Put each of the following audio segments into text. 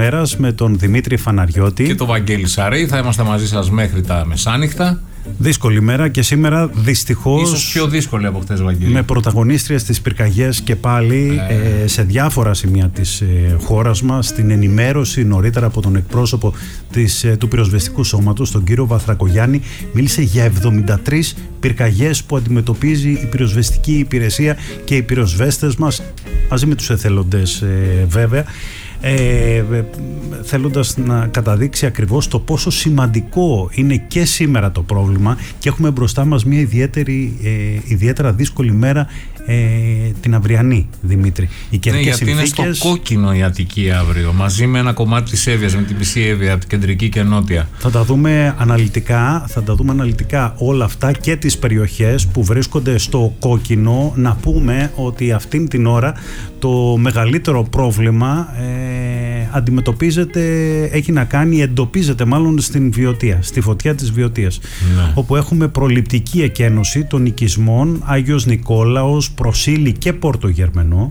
μέρας με τον Δημήτρη Φαναριώτη και τον Βαγγέλη Σαρή. Θα είμαστε μαζί σας μέχρι τα μεσάνυχτα. Δύσκολη μέρα και σήμερα δυστυχώς. Ίσως πιο δύσκολη από χτες, Βαγγέλη. Με πρωταγωνίστρια στις πυρκαγιές και πάλι σε διάφορα σημεία της χώρας μας. Στην ενημέρωση νωρίτερα από τον εκπρόσωπο του πυροσβεστικού σώματος, τον κύριο Βαθρακογιάννη, μίλησε για 73 πυρκαγιές που αντιμετωπίζει η πυροσβεστική υπηρεσία και οι πυροσβέστες μας, μαζί με τους εθελοντές βέβαια. Θέλοντας να καταδείξει ακριβώς το πόσο σημαντικό είναι και σήμερα το πρόβλημα, και έχουμε μπροστά μας μια ιδιαίτερα δύσκολη μέρα την αυριανή, Δημήτρη. Γιατί συνθήκες... είναι στο κόκκινο η Αττική αύριο, μαζί με ένα κομμάτι της Εύβοιας, με την μισή Εύβοια, την κεντρική και νότια. Θα τα δούμε αναλυτικά όλα αυτά και τις περιοχές που βρίσκονται στο κόκκινο. Να πούμε ότι αυτήν την ώρα το μεγαλύτερο πρόβλημα εντοπίζεται μάλλον στην Βιωτία, στη φωτιά της Βιωτίας, όπου έχουμε προληπτική εκένωση των οικισμών Άγιος Νικόλαος, Προσήλη και Πόρτο Γερμενό.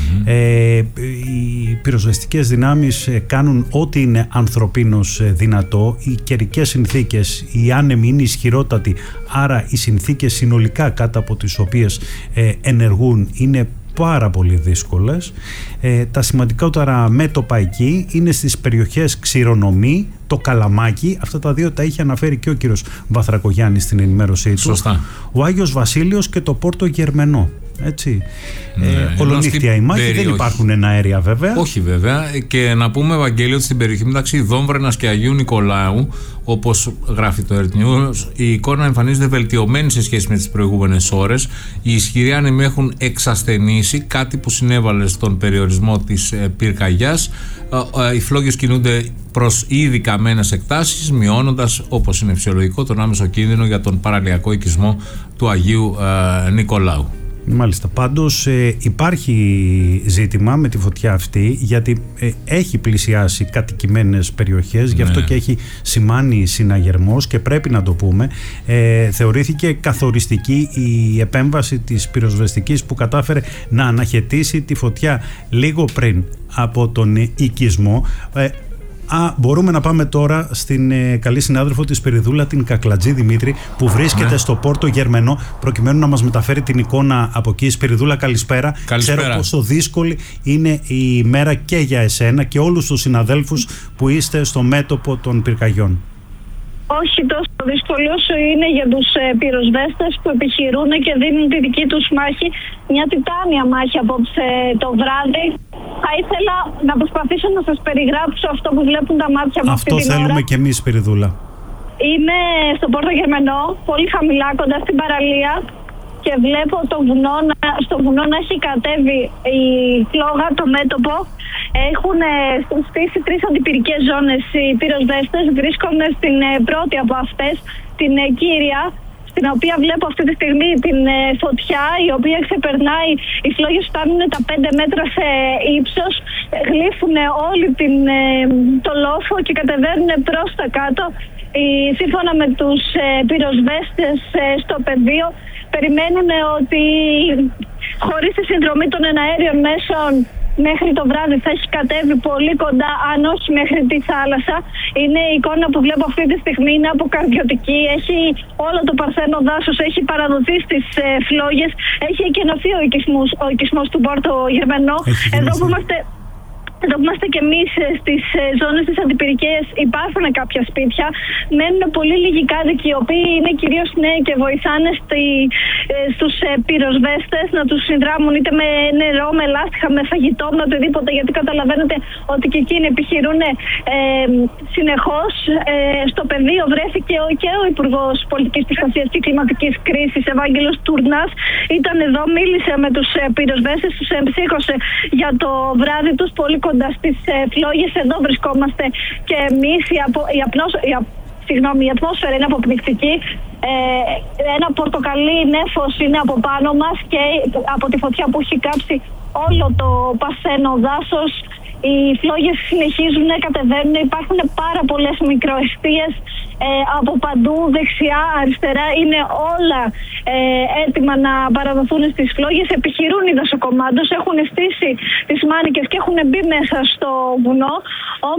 Οι πυροσβεστικές δυνάμεις κάνουν ό,τι είναι ανθρωπίνως δυνατό. Οι καιρικές συνθήκες, οι άνεμοι είναι ισχυρότατοι, άρα οι συνθήκες συνολικά κάτω από τις οποίες ενεργούν είναι πάρα πολύ δύσκολες. Τα σημαντικότερα μέτωπα εκεί είναι στις περιοχές Ξηρονομή, το Καλαμάκι. Αυτά τα δύο τα είχε αναφέρει και ο κύριος Βαθρακογιάννης στην ενημέρωσή του. Σωστά. Ο Άγιος Βασίλειος και το Πόρτο Γερμενό. Έτσι. Ολονύχτια η μάχη, δεν υπάρχουν αέρια βέβαια. Όχι βέβαια. Και να πούμε, Ευαγγέλιο, ότι στην περιοχή μεταξύ Δόμβρενας και Αγίου Νικολάου, όπως γράφει το Earth News, η εικόνα εμφανίζεται βελτιωμένη σε σχέση με τις προηγούμενες ώρες. Οι ισχυροί άνεμοι έχουν εξασθενήσει, κάτι που συνέβαλε στον περιορισμό της πυρκαγιάς. Οι φλόγες κινούνται προς ήδη καμένες εκτάσεις, μειώνοντας, όπως είναι φυσιολογικό, τον άμεσο κίνδυνο για τον παραλιακό οικισμό του Αγίου Νικολάου. Μάλιστα. Πάντως υπάρχει ζήτημα με τη φωτιά αυτή, γιατί έχει πλησιάσει κατοικημένες περιοχές, γι' αυτό και έχει σημάνει συναγερμός, και πρέπει να το πούμε. Θεωρήθηκε καθοριστική η επέμβαση της πυροσβεστικής που κατάφερε να αναχαιτήσει τη φωτιά λίγο πριν από τον οικισμό. Μπορούμε να πάμε τώρα στην καλή συνάδελφο της Σπυριδούλα, την Κακλατζή Δημήτρη, που βρίσκεται στο Πόρτο Γερμενό, προκειμένου να μας μεταφέρει την εικόνα από εκεί. Σπυριδούλα, καλησπέρα. Ξέρω πόσο δύσκολη είναι η μέρα και για εσένα και όλους τους συναδέλφους που είστε στο μέτωπο των πυρκαγιών. Όχι τόσο δύσκολο όσο είναι για τους πυροσβέστες που επιχειρούν και δίνουν τη δική τους μάχη, μια τιτάνια μάχη απόψε το βράδυ. Θα ήθελα να προσπαθήσω να σας περιγράψω αυτό που βλέπουν τα μάτια μου αυτή την ώρα. Αυτό θέλουμε και εμείς, Σπυριδούλα. Είμαι στο Πόρτο Γερμενό, πολύ χαμηλά, κοντά στην παραλία, και βλέπω στο βουνό να έχει κατέβει η φλόγα, το μέτωπο. Έχουν στήσει 3 αντιπυρικές ζώνες οι πυροσβέστες. Βρίσκομαι στην πρώτη από αυτές, την κύρια, στην οποία βλέπω αυτή τη στιγμή την φωτιά, η οποία ξεπερνάει, οι φλόγες φτάνουν τα 5 μέτρα σε ύψος, γλύφουν όλη το λόφο και κατεβαίνουν προς τα κάτω. Σύμφωνα με τους πυροσβέστες στο πεδίο, περιμένουν ότι χωρίς τη συνδρομή των εναέριων μέσων μέχρι το βράδυ θα έχει κατέβει πολύ κοντά, αν όχι μέχρι τη θάλασσα. Είναι η εικόνα που βλέπω αυτή τη στιγμή, είναι αποκαρδιωτική. Έχει όλο το παρθένο δάσος, έχει παραδοθεί στις φλόγες, έχει εκενωθεί ο οικισμός του Πόρτο Γερμενό. Εδώ που είμαστε και εμείς στις ζώνες της αντιπυρικές, υπάρχουν κάποια σπίτια. Μένουν πολύ λίγοι κάτοικοι, οι οποίοι είναι κυρίως νέοι και βοηθάνε στους πυροσβέστες να τους συνδράμουν είτε με νερό, με λάστιχα, με φαγητό, με οτιδήποτε. Γιατί καταλαβαίνετε ότι και εκείνοι επιχειρούν συνεχώς. Στο πεδίο βρέθηκε και ο Υπουργός Πολιτικής Προστασίας και Κλιματικής Κρίσης, Ευάγγελος Τουρνάς. Ήταν εδώ, μίλησε με τους πυροσβέστες, τους εμψύχωσε για το βράδυ τους πολύ κοντά στις φλόγες. Εδώ βρισκόμαστε και εμείς. Η ατμόσφαιρα είναι αποπνικτική. Ένα πορτοκαλί νέφος είναι από πάνω μας και από τη φωτιά που έχει κάψει όλο το πασένο δάσος. Οι φλόγες συνεχίζουν να κατεβαίνουν. Υπάρχουν πάρα πολλές μικροεστίες από παντού, δεξιά, αριστερά. Είναι όλα έτοιμα να παραδοθούν στις φλόγες. Επιχειρούν οι δασοκομάντες, έχουν στήσει τις μάνικες και έχουν μπει μέσα στο βουνό.